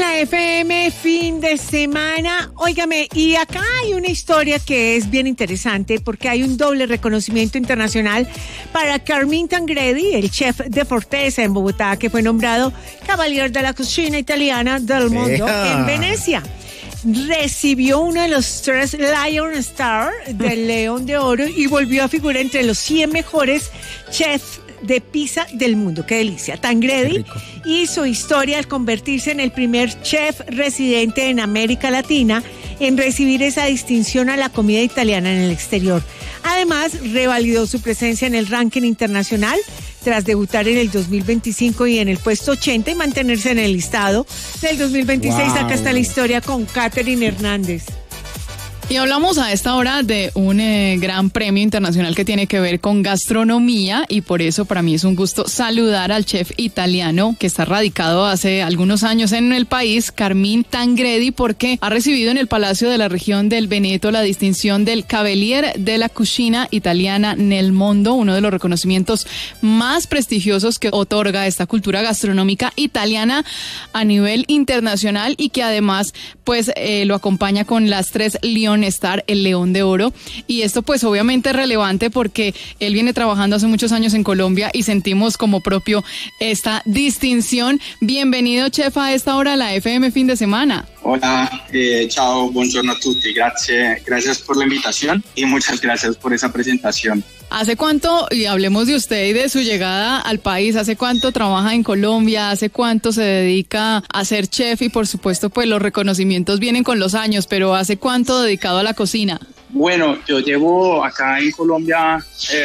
la FM fin de semana. Óigame, y acá hay una historia que es bien interesante porque hay un doble reconocimiento internacional para Carmine Tancredi, el chef de Forteza en Bogotá, que fue nombrado Cavalier de la Cocina Italiana del Mundo en Venecia. Recibió uno de los 3 Lion Star del León de Oro y volvió a figurar entre los 100 mejores chefs de pizza del mundo. ¡Qué delicia! Tancredi hizo historia al convertirse en el primer chef residente en América Latina en recibir esa distinción a la comida italiana en el exterior. Además, revalidó su presencia en el ranking internacional tras debutar en el 2025 y en el puesto 80 y mantenerse en el listado del 2026. Wow. Acá está la historia con Catherine Hernández. Y hablamos a esta hora de un gran premio internacional que tiene que ver con gastronomía, y por eso para mí es un gusto saludar al chef italiano que está radicado hace algunos años en el país, Carmine Tancredi, porque ha recibido en el Palacio de la Región del Veneto la distinción del Cavalier de la Cucina Italiana nel Mondo, uno de los reconocimientos más prestigiosos que otorga esta cultura gastronómica italiana a nivel internacional, y que además pues lo acompaña con las 3 Lion Star, el León de Oro. Y esto pues obviamente es relevante porque él viene trabajando hace muchos años en Colombia y sentimos como propio esta distinción. Bienvenido, chef, a esta hora a la FM fin de semana. Hola, ciao, buongiorno a tutti, gracias por la invitación y muchas gracias por esa presentación. ¿Hace cuánto, y hablemos de usted y de su llegada al país, hace cuánto trabaja en Colombia, hace cuánto se dedica a ser chef? Y por supuesto pues los reconocimientos vienen con los años, pero ¿hace cuánto dedicado a la cocina? Bueno, yo llevo acá en Colombia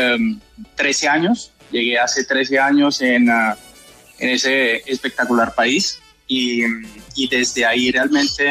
13 años, llegué hace 13 años en ese espectacular país y desde ahí realmente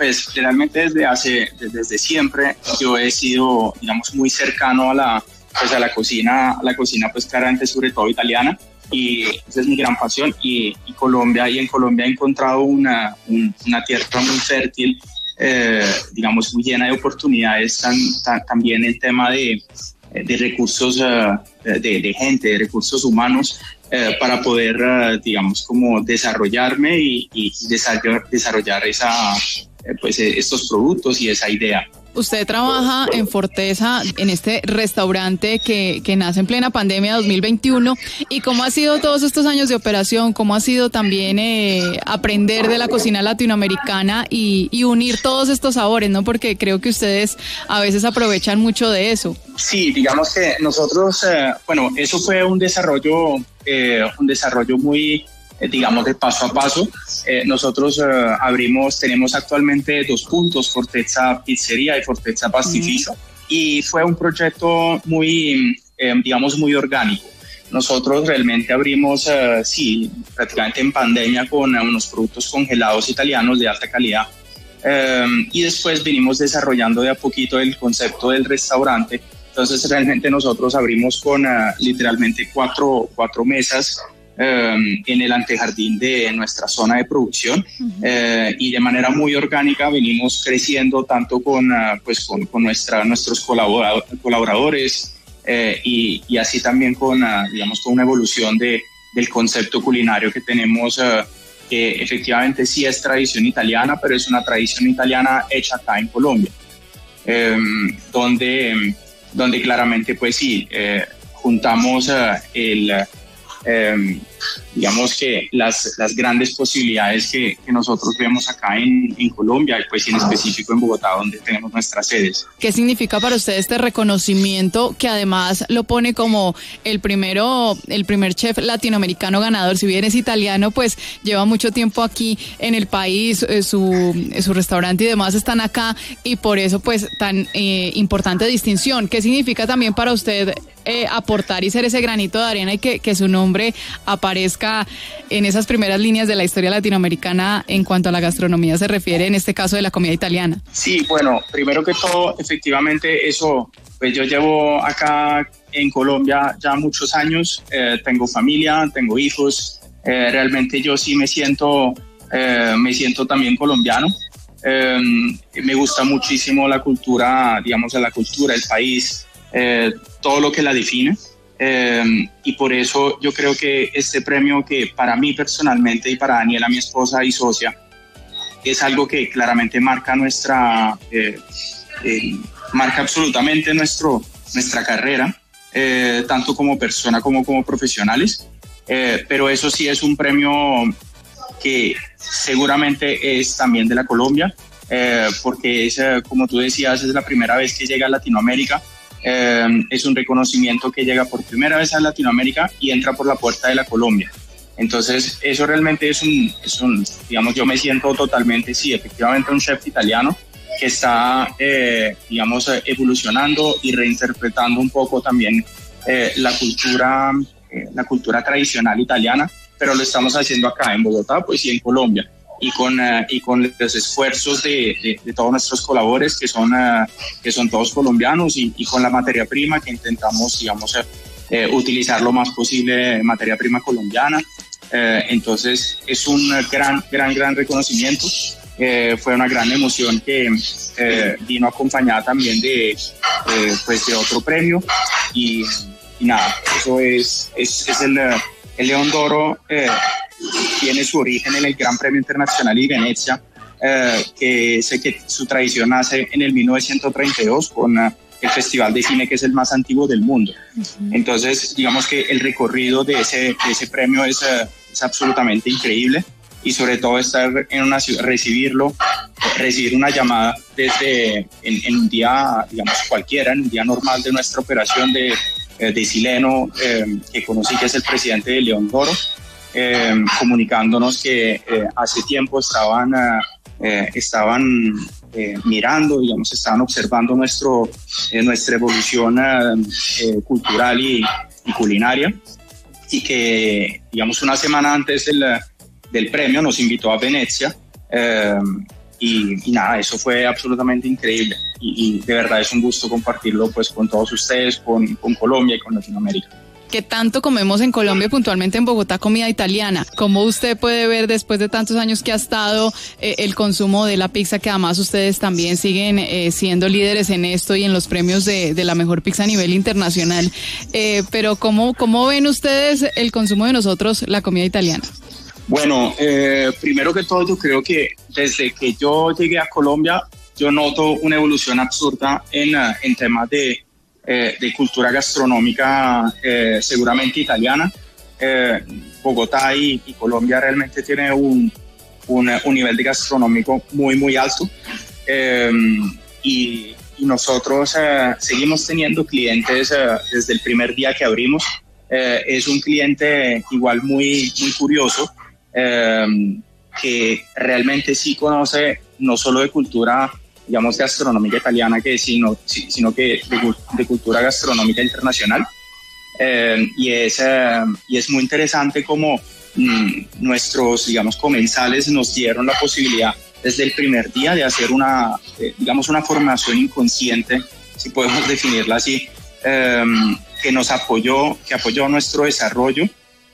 desde siempre yo he sido, digamos, muy cercano a la cocina pues claramente sobre todo italiana, y esa es mi gran pasión, y en Colombia he encontrado una tierra muy fértil, digamos muy llena de oportunidades, también el tema de recursos de gente, de recursos humanos, para poder digamos como desarrollarme y desarrollar estos productos y esa idea. Usted trabaja en Forteza, en este restaurante que nace en plena pandemia 2021. ¿Y cómo ha sido todos estos años de operación? ¿Cómo ha sido también aprender de la cocina latinoamericana y unir todos estos sabores, ¿no? Porque creo que ustedes a veces aprovechan mucho de eso. Sí, digamos que nosotros, eso fue un desarrollo muy, digamos, de paso a paso. Nosotros tenemos actualmente 2 puntos, Forteza Pizzería y Forteza Pastificio, y fue un proyecto muy, digamos, muy orgánico. Nosotros realmente abrimos, prácticamente en pandemia, con unos productos congelados italianos de alta calidad, y después vinimos desarrollando de a poquito el concepto del restaurante. Entonces realmente nosotros abrimos con literalmente cuatro mesas en el antejardín de nuestra zona de producción, y de manera muy orgánica venimos creciendo tanto con nuestros colaboradores, y así también con una evolución del concepto culinario que tenemos, que efectivamente sí es tradición italiana, pero es una tradición italiana hecha acá en Colombia, donde claramente pues sí, juntamos digamos que las grandes posibilidades que nosotros vemos acá en Colombia, y pues en específico en Bogotá, donde tenemos nuestras sedes. ¿Qué significa para usted este reconocimiento, que además lo pone como el primer chef latinoamericano ganador? Si bien es italiano, pues lleva mucho tiempo aquí en el país, su restaurante y demás están acá, y por eso pues tan importante distinción. ¿Qué significa también para usted aportar y ser ese granito de arena y que su nombre aparezca en esas primeras líneas de la historia latinoamericana en cuanto a la gastronomía se refiere, en este caso de la comida italiana? Sí, bueno, primero que todo, efectivamente eso, pues yo llevo acá en Colombia ya muchos años, tengo familia, tengo hijos, realmente yo sí me siento también colombiano. Me gusta muchísimo la cultura, digamos, el país, todo lo que la define, y por eso yo creo que este premio, que para mí personalmente y para Daniela, mi esposa y socia, es algo que claramente marca marca absolutamente nuestra carrera, tanto como persona como profesionales, pero eso sí es un premio que seguramente es también de la Colombia, porque es, como tú decías, es la primera vez que llega a Latinoamérica. Es un reconocimiento que llega por primera vez a Latinoamérica y entra por la puerta de la Colombia. Entonces, eso realmente es un digamos, yo me siento totalmente, sí, efectivamente un chef italiano que está, digamos, evolucionando y reinterpretando un poco también la cultura tradicional italiana, pero lo estamos haciendo acá en Bogotá, pues, y en Colombia. Y con los esfuerzos de todos nuestros colaboradores que son todos colombianos y con la materia prima que intentamos, digamos, utilizar lo más posible materia prima colombiana. Entonces es un gran reconocimiento. Fue una gran emoción que vino acompañada también de otro premio y nada, eso es el León d'Oro. Tiene su origen en el Gran Premio Internacional de Venecia, que sé que su tradición nace en el 1932 con el Festival de Cine, que es el más antiguo del mundo. Entonces, digamos que el recorrido de ese premio es absolutamente increíble, y sobre todo estar en una ciudad, recibir una llamada desde en un día, digamos, cualquiera, en un día normal de nuestra operación de Sileno, que conocí, que es el presidente de León d'Oro, comunicándonos que hace tiempo estaban mirando, digamos, estaban observando nuestra evolución cultural y culinaria, y que, digamos, una semana antes del premio nos invitó a Venecia, y nada, eso fue absolutamente increíble, y de verdad es un gusto compartirlo, pues, con todos ustedes, con Colombia y con Latinoamérica. ¿Qué tanto comemos en Colombia, puntualmente en Bogotá, comida italiana? ¿Cómo usted puede ver, después de tantos años que ha estado, el consumo de la pizza, que además ustedes también siguen siendo líderes en esto y en los premios de la mejor pizza a nivel internacional? Pero ¿cómo ven ustedes el consumo de nosotros, la comida italiana? Bueno, primero que todo, yo creo que desde que yo llegué a Colombia, yo noto una evolución absurda en temas de cultura gastronómica, seguramente italiana. Bogotá y Colombia realmente tiene un nivel de gastronómico muy alto, y nosotros seguimos teniendo clientes desde el primer día que abrimos. Es un cliente igual muy curioso, que realmente sí conoce no solo de cultura, digamos, gastronómica italiana, sino que de cultura gastronómica internacional, y es muy interesante como nuestros, digamos, comensales nos dieron la posibilidad desde el primer día de hacer una formación inconsciente, si podemos definirla así, que apoyó nuestro desarrollo,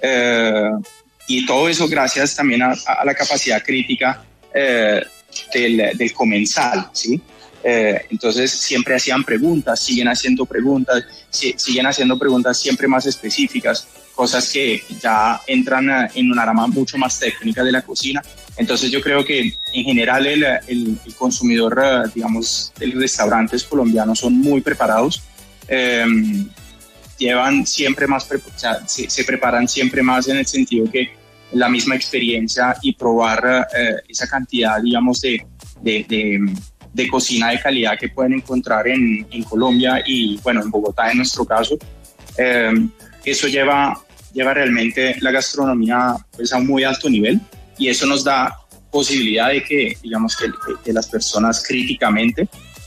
y todo eso gracias también a la capacidad crítica del comensal, ¿sí? Entonces siempre hacían preguntas, siguen haciendo preguntas siempre más específicas, cosas que ya entran en una rama mucho más técnica de la cocina. Entonces yo creo que en general el consumidor, digamos, de los restaurantes colombianos son muy preparados, llevan siempre más, se preparan siempre más, en el sentido que la misma experiencia y probar esa cantidad, digamos, de cocina de calidad que pueden encontrar en Colombia y, bueno, en Bogotá en nuestro caso. Eso lleva realmente la gastronomía, pues, a un muy alto nivel, y eso nos da posibilidad de que, digamos, que las personas críticamente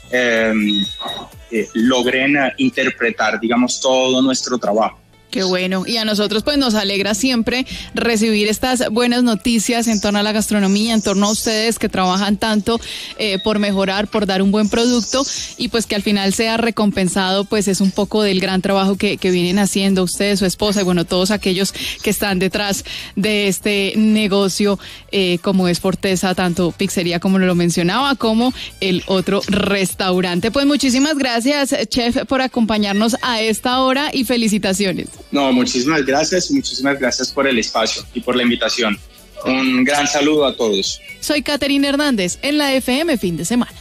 logren interpretar, digamos, todo nuestro trabajo. Qué bueno, y a nosotros pues nos alegra siempre recibir estas buenas noticias en torno a la gastronomía, en torno a ustedes que trabajan tanto por mejorar, por dar un buen producto, y pues que al final sea recompensado, pues es un poco del gran trabajo que vienen haciendo ustedes, su esposa y bueno, todos aquellos que están detrás de este negocio, como es Forteza, tanto pizzería como lo mencionaba, como el otro restaurante. Pues muchísimas gracias, chef, por acompañarnos a esta hora y felicitaciones. No, muchísimas gracias por el espacio y por la invitación. Un gran saludo a todos. Soy Caterina Hernández en la FM Fin de Semana.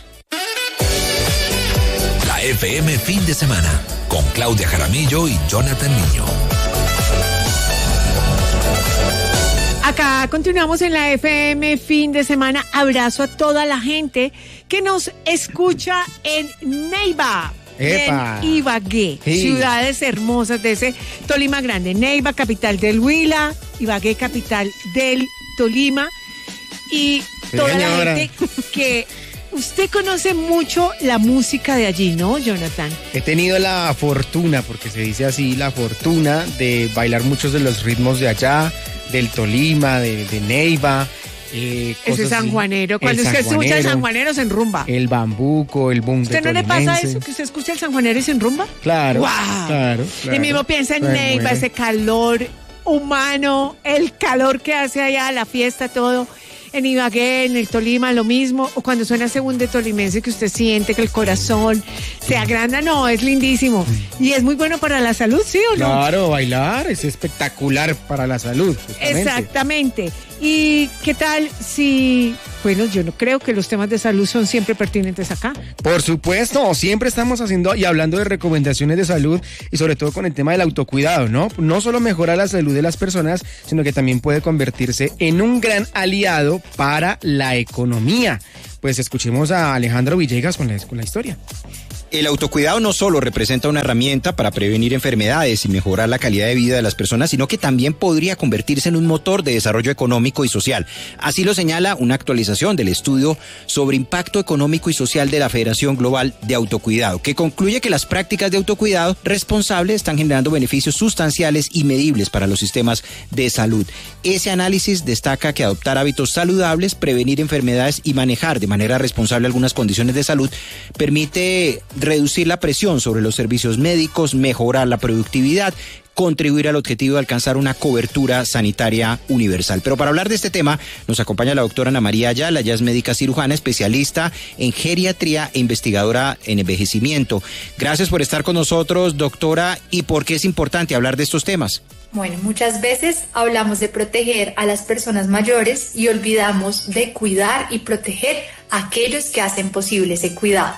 La FM Fin de Semana con Claudia Jaramillo y Jonathan Niño. Acá continuamos en la FM Fin de Semana. Abrazo a toda la gente que nos escucha en Neiva. ¡Epa! En Ibagué, Sí. Ciudades hermosas de ese Tolima grande. Neiva, capital del Huila, Ibagué, capital del Tolima. Y Sí, toda señora. la gente que usted conoce mucho la música de allí, ¿no, Jonathan? He tenido la fortuna, porque se dice así, la fortuna de bailar muchos de los ritmos de allá, del Tolima, de Neiva. Ese sanjuanero. Cuando usted escucha el sanjuanero se enrumba. El bambuco, el boom ¿Usted no le pasa eso, que usted escucha el sanjuanero y se enrumba? Claro, ¡Guau! claro. Y mismo piensa en Ay, Neiva, bueno. ese calor humano, el calor que hace allá, la fiesta, todo. En Ibagué, en el Tolima, lo mismo. O cuando suena ese boom de tolimense que usted siente que el corazón se agranda. No, es lindísimo. Y es muy bueno para la salud, ¿sí o no? Claro, bailar es espectacular para la salud. justamente. Exactamente. ¿Y qué tal si, bueno, yo no creo que los temas de salud son siempre pertinentes acá? Por supuesto, siempre estamos haciendo y hablando de recomendaciones de salud y sobre todo con el tema del autocuidado, ¿no? No solo mejora la salud de las personas, sino que también puede convertirse en un gran aliado para la economía. Pues escuchemos a Alejandro Villegas con la historia. El autocuidado no solo representa una herramienta para prevenir enfermedades y mejorar la calidad de vida de las personas, sino que también podría convertirse en un motor de desarrollo económico y social. Así lo señala una actualización del estudio sobre impacto económico y social de la Federación Global de Autocuidado, que concluye que las prácticas de autocuidado responsable están generando beneficios sustanciales y medibles para los sistemas de salud. Ese análisis destaca que adoptar hábitos saludables, prevenir enfermedades y manejar de manera responsable algunas condiciones de salud permite reducir la presión sobre los servicios médicos, mejorar la productividad, contribuir al objetivo de alcanzar una cobertura sanitaria universal. Pero para hablar de este tema nos acompaña la doctora Ana María Ayala. Ella es médica cirujana, especialista en geriatría e investigadora en envejecimiento. Gracias por estar con nosotros, doctora. ¿Y por qué es importante hablar de estos temas? Bueno, muchas veces hablamos de proteger a las personas mayores y olvidamos de cuidar y proteger a aquellos que hacen posible ese cuidado.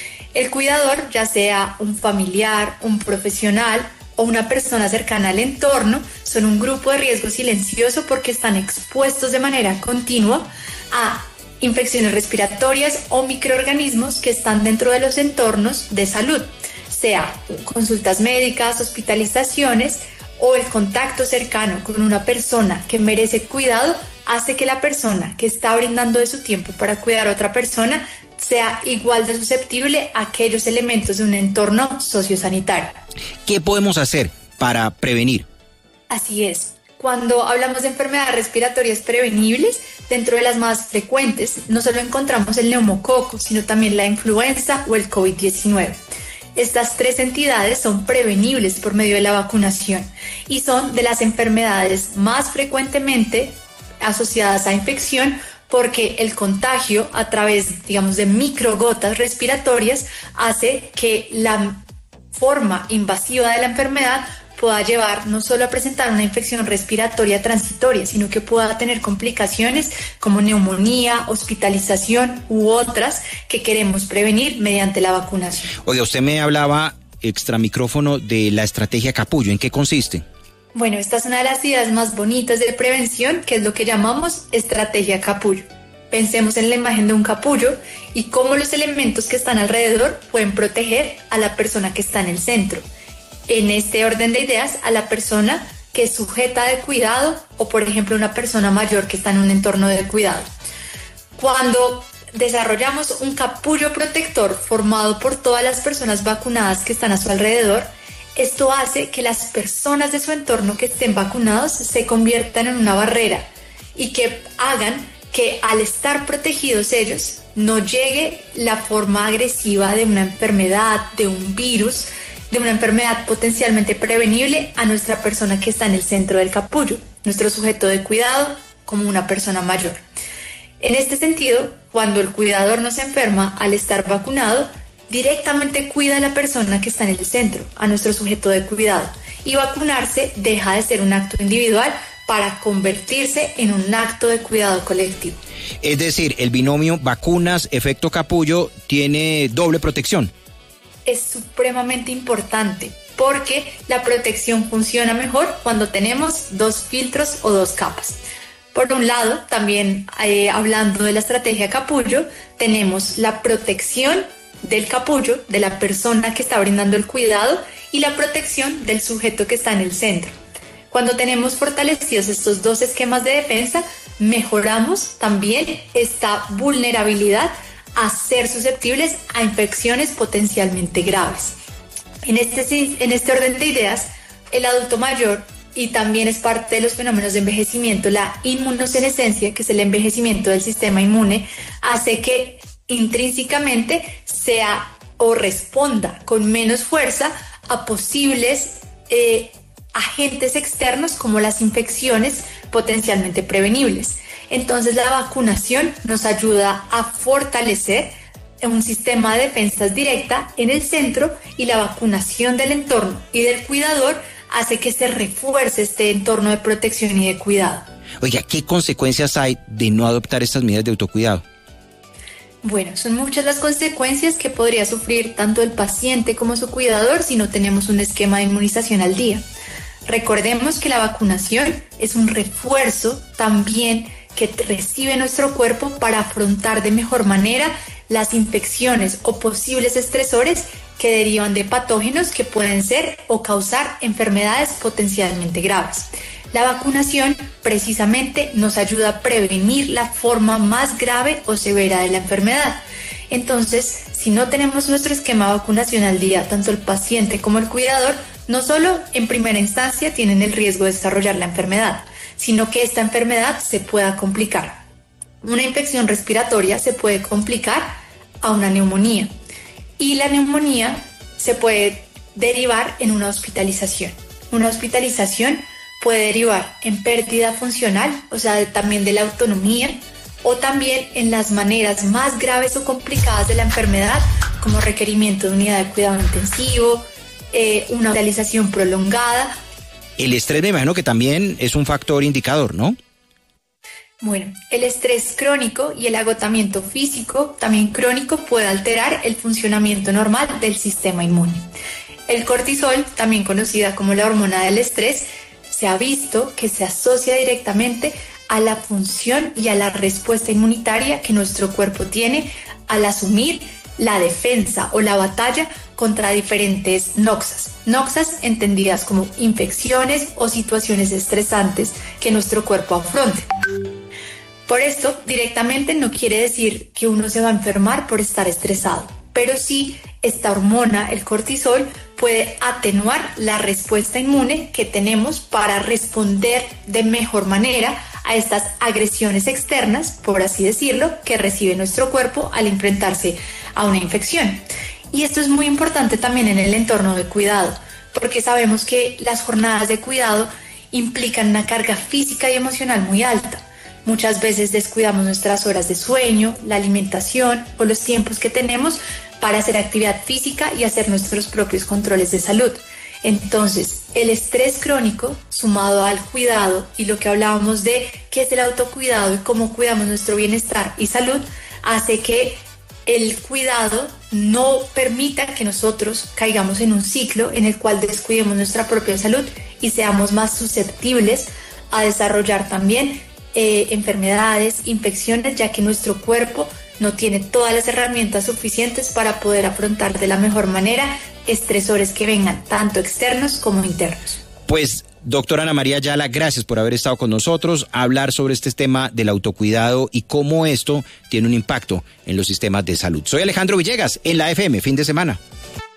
El cuidador, ya sea un familiar, un profesional o una persona cercana al entorno, son un grupo de riesgo silencioso porque están expuestos de manera continua a infecciones respiratorias o microorganismos que están dentro de los entornos de salud, sea consultas médicas, hospitalizaciones o el contacto cercano con una persona que merece cuidado hace que la persona que está brindando de su tiempo para cuidar a otra persona sea igual de susceptible a aquellos elementos de un entorno sociosanitario. ¿Qué podemos hacer para prevenir? Así es. Cuando hablamos de enfermedades respiratorias prevenibles, dentro de las más frecuentes, no solo encontramos el neumococo, sino también la influenza o el COVID-19. Estas tres entidades son prevenibles por medio de la vacunación y son de las enfermedades más frecuentemente asociadas a infección porque el contagio a través, digamos, de microgotas respiratorias hace que la forma invasiva de la enfermedad pueda llevar no solo a presentar una infección respiratoria transitoria, sino que pueda tener complicaciones como neumonía, hospitalización u otras que queremos prevenir mediante la vacunación. Oiga, usted me hablaba extra micrófono de la estrategia Capullo. ¿En qué consiste? Bueno, esta es una de las ideas más bonitas de prevención, que es lo que llamamos estrategia capullo. Pensemos en la imagen de un capullo y cómo los elementos que están alrededor pueden proteger a la persona que está en el centro. En este orden de ideas, a la persona que es sujeta de cuidado o, por ejemplo, una persona mayor que está en un entorno de cuidado. Cuando desarrollamos un capullo protector formado por todas las personas vacunadas que están a su alrededor, esto hace que las personas de su entorno que estén vacunados se conviertan en una barrera y que hagan que al estar protegidos ellos no llegue la forma agresiva de una enfermedad, de un virus, de una enfermedad potencialmente prevenible a nuestra persona que está en el centro del capullo, nuestro sujeto de cuidado como una persona mayor. En este sentido, cuando el cuidador no se enferma al estar vacunado, directamente cuida a la persona que está en el centro, a nuestro sujeto de cuidado. Y vacunarse deja de ser un acto individual para convertirse en un acto de cuidado colectivo. Es decir, el binomio vacunas, efecto capullo tiene doble protección. Es supremamente importante porque la protección funciona mejor cuando tenemos 2 filtros o 2 capas. Por un lado, también hablando de la estrategia capullo, tenemos la protección del capullo, de la persona que está brindando el cuidado, y la protección del sujeto que está en el centro. Cuando tenemos fortalecidos estos 2 esquemas de defensa, mejoramos también esta vulnerabilidad a ser susceptibles a infecciones potencialmente graves. En este orden de ideas, el adulto mayor, y también es parte de los fenómenos de envejecimiento, la inmunosenescencia, que es el envejecimiento del sistema inmune, hace que intrínsecamente sea o responda con menos fuerza a posibles agentes externos como las infecciones potencialmente prevenibles. Entonces la vacunación nos ayuda a fortalecer un sistema de defensas directa en el centro, y la vacunación del entorno y del cuidador hace que se refuerce este entorno de protección y de cuidado. Oiga, ¿qué consecuencias hay de no adoptar estas medidas de autocuidado? Bueno, son muchas las consecuencias que podría sufrir tanto el paciente como su cuidador si no tenemos un esquema de inmunización al día. Recordemos que la vacunación es un refuerzo también que recibe nuestro cuerpo para afrontar de mejor manera las infecciones o posibles estresores que derivan de patógenos que pueden ser o causar enfermedades potencialmente graves. La vacunación precisamente nos ayuda a prevenir la forma más grave o severa de la enfermedad. Entonces, si no tenemos nuestro esquema de vacunación al día, tanto el paciente como el cuidador, no solo en primera instancia tienen el riesgo de desarrollar la enfermedad, sino que esta enfermedad se pueda complicar. Una infección respiratoria se puede complicar a una neumonía, y la neumonía se puede derivar en una hospitalización. Una hospitalización puede derivar en pérdida funcional, o sea, también de la autonomía, o también en las maneras más graves o complicadas de la enfermedad, como requerimiento de unidad de cuidado intensivo, una hospitalización prolongada. El estrés, me imagino que también es un factor indicador, ¿no? Bueno, el estrés crónico y el agotamiento físico también crónico puede alterar el funcionamiento normal del sistema inmune. El cortisol, también conocida como la hormona del estrés, se ha visto que se asocia directamente a la función y a la respuesta inmunitaria que nuestro cuerpo tiene al asumir la defensa o la batalla contra diferentes noxas. Noxas entendidas como infecciones o situaciones estresantes que nuestro cuerpo afronte. Por esto, directamente no quiere decir que uno se va a enfermar por estar estresado, pero sí esta hormona, el cortisol, puede atenuar la respuesta inmune que tenemos para responder de mejor manera a estas agresiones externas, por así decirlo, que recibe nuestro cuerpo al enfrentarse a una infección. Y esto es muy importante también en el entorno de cuidado, porque sabemos que las jornadas de cuidado implican una carga física y emocional muy alta. Muchas veces descuidamos nuestras horas de sueño, la alimentación o los tiempos que tenemos para hacer actividad física y hacer nuestros propios controles de salud. Entonces, el estrés crónico, sumado al cuidado y lo que hablábamos de qué es el autocuidado y cómo cuidamos nuestro bienestar y salud, hace que el cuidado no permita que nosotros caigamos en un ciclo en el cual descuidemos nuestra propia salud y seamos más susceptibles a desarrollar también enfermedades, infecciones, ya que nuestro cuerpo no tiene todas las herramientas suficientes para poder afrontar de la mejor manera estresores que vengan tanto externos como internos. Pues, doctora Ana María Ayala, gracias por haber estado con nosotros a hablar sobre este tema del autocuidado y cómo esto tiene un impacto en los sistemas de salud. Soy Alejandro Villegas, en la FM, fin de semana.